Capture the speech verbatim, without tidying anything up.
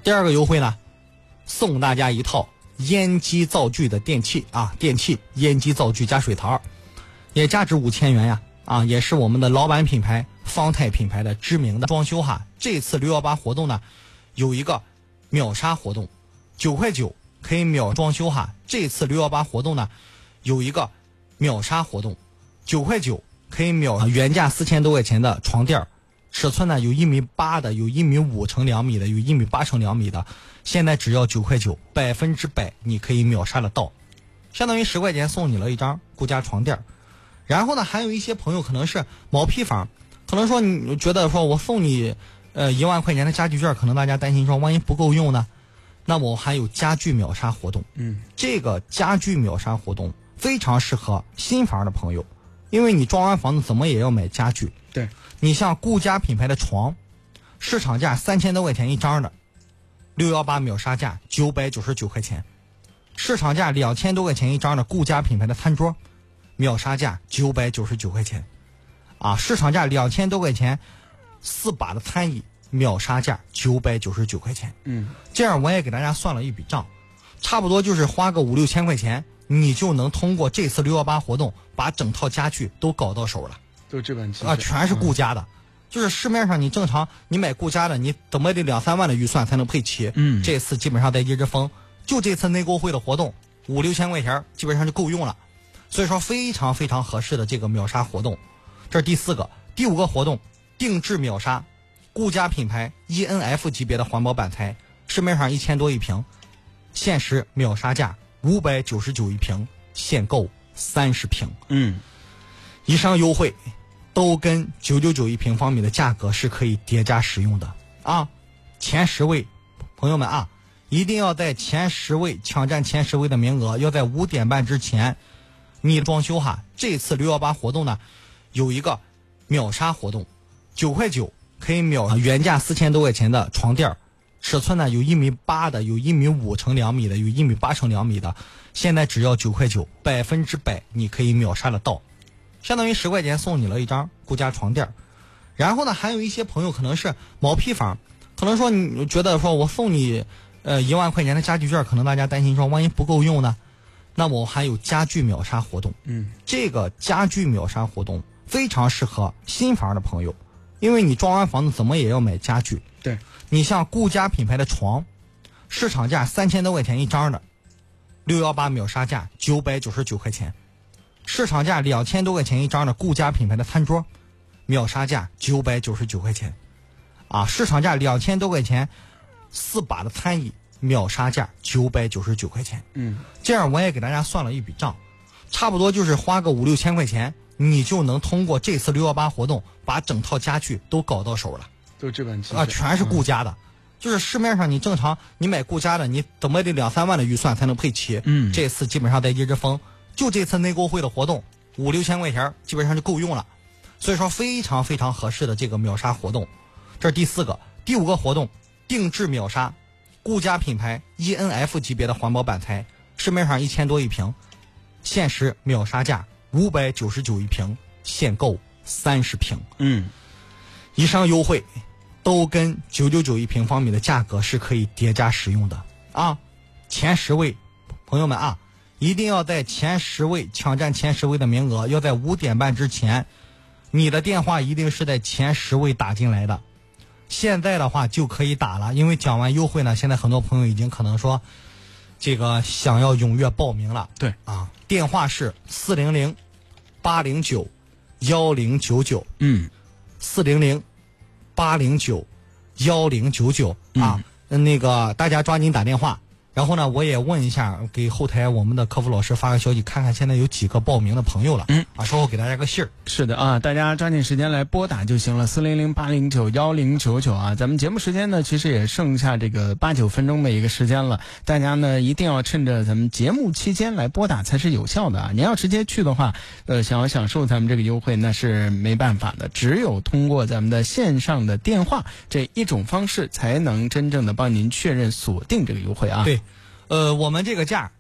第二个优惠呢，送大家一套烟机灶具的电器啊，电器烟机灶具加水槽，也价值五千元呀啊，也是我们的老板品牌方太品牌的知名的装修哈。这次六一八活动呢，有一个秒杀活动，九块九可以秒装修哈。这次六一八活动呢，有一个秒杀活动，九块九可以秒原价四千多块钱的床垫，尺寸呢有一米八的，有一米五乘两米的，有一米八乘两米的，现在只要九块九，百分之百你可以秒杀得到，相当于十块钱送你了一张顾家床垫。然后呢，还有一些朋友可能是毛坯房，可能说你觉得说我送你呃一万块钱的家具券，可能大家担心说万一不够用呢，那么我还有家具秒杀活动。 嗯， 这个家具秒杀活动非常适合新房的朋友，因为你装完房子怎么也要买家具。 对， 你像顾家品牌的床，市场价三千多块钱一张的，六一八秒杀价九百九十九块钱；市场价两千多块钱一张的顾家品牌的餐桌，秒杀价九百九十九块钱。啊，市场价两千多块钱四把的餐椅，秒杀价九百九十九块钱。 嗯， 这样我也给大家算了一笔账，差不多就是花个五六千块钱，你就能通过这次六一八活动把整套家具都搞到手了。 都置办齐全啊，全是顾家的。嗯，就是市面上你正常你买顾家的，你怎么得两三万的预算才能配齐。 嗯， 这次基本上在一之风，就这次内购会的活动，五六千块钱基本上就够用了，所以说非常非常合适的这个秒杀活动。这是第四个。第五个活动，定制秒杀，顾家品牌 E N F 级别的环保板材，市面上一千多一瓶，限时秒杀价五百九十九一瓶，限购三十瓶。 嗯， 以上优惠都跟九九九一平方米的价格是可以叠加使用的啊！前十位朋友们啊，一定要在前十位抢占前十位的名额，要在五点半之前你装修哈。这次六一八活动呢，有一个秒杀活动，九块九可以秒原价四千多块钱的床垫，尺寸呢有一米八的，有一米五乘两米的，有一米八乘两米的，现在只要九块九，百分之百你可以秒杀得到。相当于十块钱送你了一张顾家床垫。然后呢，还有一些朋友可能是毛坯房，可能说你觉得说我送你呃一万块钱的家具券，可能大家担心说万一不够用呢，那么我还有家具秒杀活动。 嗯， 这个家具秒杀活动非常适合新房的朋友，因为你装完房子怎么也要买家具。 对， 你像顾家品牌的床，市场价三千多块钱一张的，六一八秒杀价九百九十九块钱；市场价两千多块钱一张的顾家品牌的餐桌，秒杀价九百九十九块钱。啊，市场价两千多块钱四把的餐椅，秒杀价九百九十九块钱。 嗯， 这样我也给大家算了一笔账，差不多就是花个五六千块钱，你就能通过这次六一八活动把整套家具都搞到手了。 都置办齐全啊，全是顾家的。嗯，就是市面上你正常你买顾家的，你怎么得两三万的预算才能配齐。 嗯， 这次基本上在一之风，就这次内购会的活动，五六千块钱基本上就够用了，所以说非常非常合适的这个秒杀活动。这是第四个。第五个活动，定制秒杀，顾家品牌 E N F 级别的环保板材，市面上一千多一瓶，限时秒杀价五百九十九一瓶，限购三十瓶。 嗯， 以上优惠都跟九九九一平方米的价格是可以叠加使用的啊！前十位朋友们啊，一定要在前十位抢占前十位的名额，要在五点半之前，你的电话一定是在前十位打进来的。现在的话就可以打了，因为讲完优惠呢，现在很多朋友已经可能说这个想要踊跃报名了。 对啊，电话是四零零八零九幺零九九， 嗯， 四零零八零九幺零九九啊，嗯，那个大家抓紧打电话。然后呢，我也问一下，给后台我们的客服老师发个消息，看看现在有几个报名的朋友了。 嗯， 啊，稍后给大家个信儿。 是的啊，大家抓紧时间来拨打就行了，四零零八零九幺零九九啊。咱们节目时间呢，其实也剩下这个八九分钟的一个时间了，大家呢一定要趁着咱们节目期间来拨打才是有效的啊。你要直接去的话，呃，想要享受咱们这个优惠那是没办法的，只有通过咱们的线上的电话这一种方式，才能真正的帮您确认锁定这个优惠啊。 对。呃，我们这个价